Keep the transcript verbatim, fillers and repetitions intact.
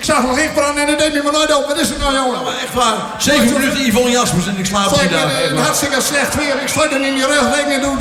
Ik zag een licht branden en dat deed me maar nooit op. Wat is het nou, jongen? Maar echt waar. Zeven minuten Yvonne Jaspers en ik slaap niet daar. Het hartstikke slecht weer. Ik sluit hem in die rug. Ik doe